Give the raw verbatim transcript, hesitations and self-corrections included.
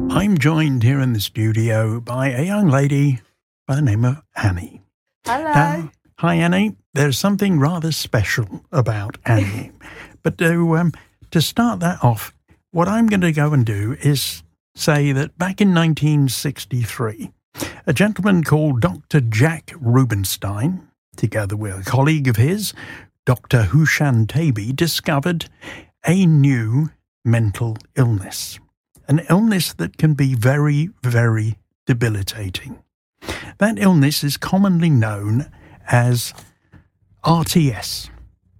I'm joined here in the studio by a young lady by the name of Annie. Hello. Now, hi, Annie. There's something rather special about Annie. But to, um, to start that off, what I'm going to go and do is say that back in nineteen sixty-three, a gentleman called Doctor Jack Rubenstein, together with a colleague of his, Doctor Hushan Tabi, discovered a new mental illness. An illness that can be very, very debilitating. That illness is commonly known as R T S,